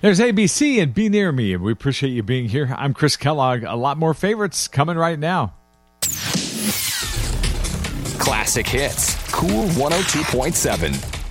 There's ABC and Be Near Me, and we appreciate you being here. I'm Chris Kellogg. A lot more favorites coming right now. Classic hits. Cool 102.7.